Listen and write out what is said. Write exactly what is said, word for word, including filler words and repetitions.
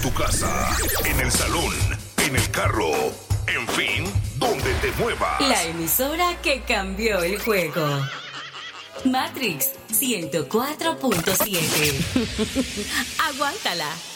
tu casa, en el salón, en el carro, en fin, donde te muevas. La emisora que cambió el juego. Matrix ciento cuatro punto siete. Aguántala.